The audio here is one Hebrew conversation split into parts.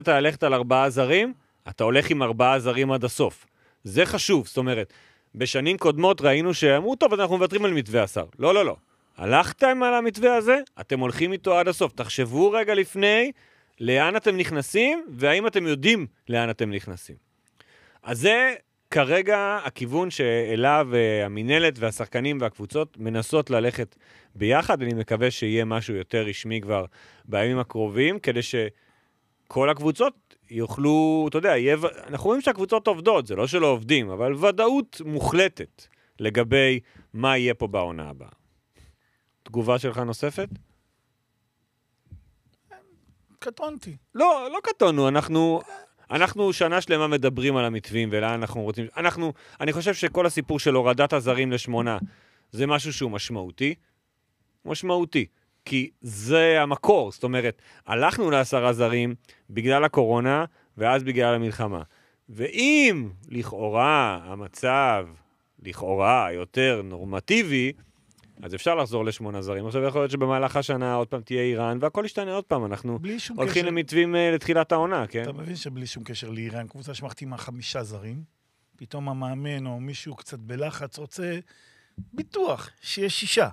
אתה הלכת על 4 זרים, אתה הולך עם 4 זרים עד הסוף. זה חשוב, זאת אומרת, בשנים קודמות ראינו שאמרו, טוב, אנחנו מוותרים על מתווה השר. לא, לא, לא. הלכתם על המתווה הזה, אתם הולכים איתו עד הסוף. תחשבו רגע לפני לאן אתם נכנסים, והאם אתם יודעים לאן אתם נכנסים. אז זה כרגע הכיוון שאליו המנהלת והשחקנים והקבוצות מנסות ללכת ביחד. אני מקווה שיהיה משהו יותר רשמי כבר בימים הקרובים, כדי שכל הקבוצות יוכלו, אתה יודע, אנחנו רואים שהקבוצות עובדות, זה לא שלא עובדים, אבל ודאות מוחלטת לגבי מה יהיה פה בעונה הבאה. תגובה שלך נוספת? קטונתי. לא קטונו, אנחנו שנה שלמה מדברים על המתווים ולאן אנחנו רוצים. אני חושב שכל הסיפור של הורדת הזרים ל8 זה משהו שהוא משמעותי. כי זה המקור, זאת אומרת, הלכנו ל10 זרים בגלל הקורונה ואז בגלל המלחמה. ואם לכאורה המצב יותר נורמטיבי, אז אפשר לחזור ל8 זרים. עכשיו יכול להיות שבמהלך השנה עוד פעם תהיה איראן, והכל ישתנה עוד פעם. אנחנו הולכים למתווים לתחילת העונה, כן? אתה מבין שבלי שום קשר לאיראן, קבוצה שמחתימה 5 זרים, פתאום המאמן או מישהו קצת בלחץ רוצה ביטוח שיש 6.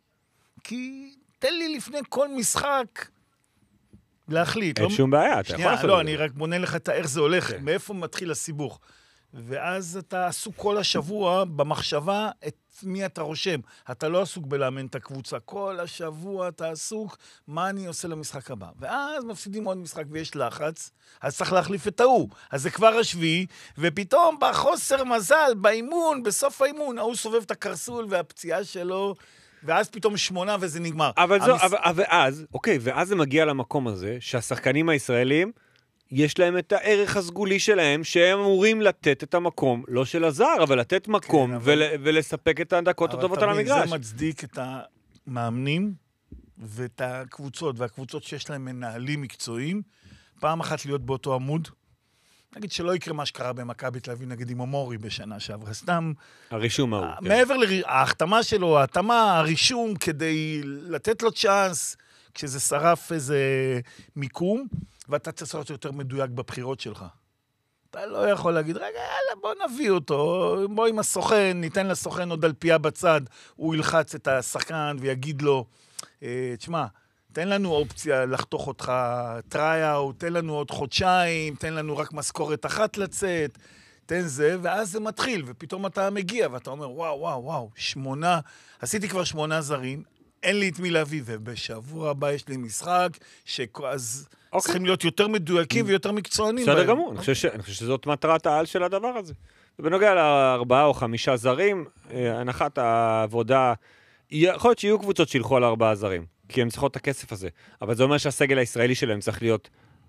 כי תן לי לפני כל משחק להחליט. אין שום בעיה, אתה יכול לעשות. לא, אני רק בונה לך את איך זה הולך, מאיפה מתחיל הסיבוך. ואז אתה עסוק כל השבוע במחשבה את מי אתה רושם. אתה לא עסוק בלאמן את הקבוצה. כל השבוע אתה עסוק מה אני עושה למשחק הבא. ואז מפסידים עוד משחק ויש לחץ, אז צריך להחליף את ההוא. אז זה כבר השביעי, ופתאום בחוסר מזל, באימון, בסוף האימון, ההוא סובב את הקרסול והפציעה שלו, ואז פתאום 8 וזה נגמר. ואז זה מגיע למקום הזה, שהשחקנים הישראלים, יש להם את הערך הסגולי שלהם, שהם אמורים לתת את המקום, לא של הזר, אבל לתת מקום, ולספק את הדקות הטובות על המגרש. אבל זה מצדיק את המאמנים, ואת הקבוצות, והקבוצות שיש להם מנהלים מקצועיים, פעם אחת להיות באותו עמוד, נגיד שלא יקרה מה שקרה במכבי תל אביב, נגיד עם אמורי בשנה שעברה, סתם... הרישום ההוא. מעבר להחתמה שלו, ההתאמה, הרישום, כדי לתת לו צ'אנס, כשזה שרף איזה מיקום, ואתה צריך להיות יותר מדויק בבחירות שלך. אתה לא יכול להגיד, רגע, יאללה, בוא נביא אותו, בוא עם הסוכן, ניתן לסוכן עוד על פיה בצד, הוא ילחץ את השחקן ויגיד לו, תשמע, תן לנו אופציה לחתוך אותך טריי-אוט, תן לנו עוד חודשיים, תן לנו רק משכורת אחת לצאת, תן זה, ואז זה מתחיל, ופתאום אתה מגיע, ואתה אומר, וואו, 8, עשיתי כבר 8 זרים, אין לי את מי להביא, ובשבוע הבא יש לי משחק, שאז צריכים להיות יותר מדויקים ויותר מקצוענים. בסדר גמור, אני חושב שזאת מטרת העל של הדבר הזה. ובנוגע ל4 או 5 זרים, הנחת העבודה, יכול להיות שיהיו קבוצות שילכו על 4 זרים, כי הם צריכות את הכסף הזה. אבל זה אומר שהסגל הישראלי שלהם צריך להיות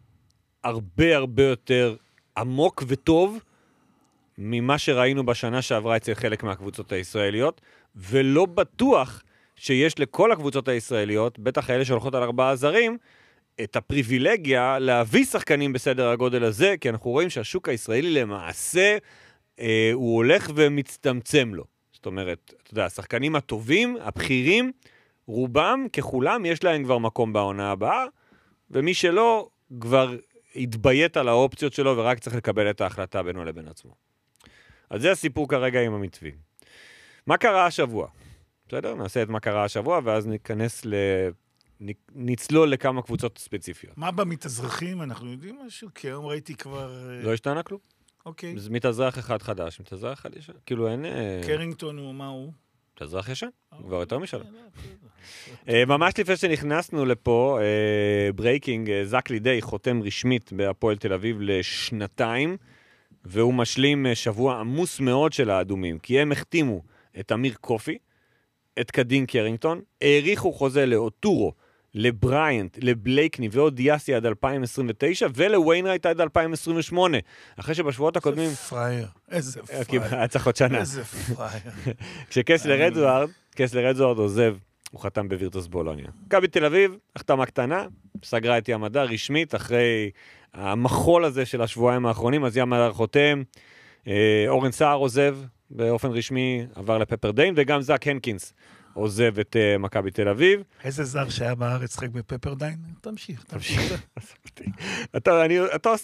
הרבה יותר עמוק וטוב, ממה שראינו בשנה שעברה אצל חלק מהקבוצות הישראליות, ולא בטוח שיש לכל הקבוצות הישראליות, בטח האלה שהולכות על 4 זרים, את הפריבילגיה להביא שחקנים בסדר הגודל הזה, כי אנחנו רואים שהשוק הישראלי למעשה, הוא הולך ומצטמצם לו. זאת אומרת, אתה יודע, השחקנים הטובים, הבכירים, רובם ככולם יש להם כבר מקום בעונה הבאה, ומי שלא כבר התביית על האופציות שלו, ורק צריך לקבל את ההחלטה בינו לבין עצמו. אז זה הסיפור כרגע עם המתווים. מה קרה השבוע? בסדר? נעשה את מה קרה השבוע, ואז נצלול לכמה קבוצות ספציפיות. מה במתאזרחים? אנחנו יודעים משהו? כי היום ראיתי כבר... לא השתנה כלום. אוקיי. זה מתאזרח אחד חדש, מתאזרח אחד ישן. כאילו אין... קרינגטון הוא מה הוא? מתאזרח ישן, כבר יותר משלם. ממש לפני שנכנסנו לפה, ברייקינג, זק לידי חותם רשמית בהפועל תל אביב לשנתיים, והוא משלים שבוע עמוס מאוד של האדומים, כי הם החתימו את אמיר קופי, את קדין קרינגטון, העריכו חוזה לאוטורו, לבריינט, לבלייקני ועוד דיאסי עד 2029, ולוויינרייט עד 2028. אחרי שבשבועות הקודמים... איזה פרייר. היה צריך עוד שנה. איזה פרייר. כשקסלר אדוארד עוזב, הוא חתם בווירטוס בולוניה. מכבי תל אביב, החתמה קטנה, סגרה את ים הדר רשמית, אחרי המחול הזה של השבועיים האחרונים, אז ים הדר חותם, אורן סער עוזב באופן רשמי, עבר לפפרדיין, וגם זק הנקינס עוזב את מכבי תל אביב. איזה זר שהיה בארץ שחק בפפרדיין? תמשיך.